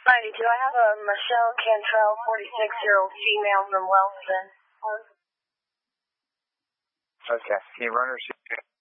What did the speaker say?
Mighty, do I have a Michelle Cantrell, 46-year-old female from Wellston? Okay. Can you run her?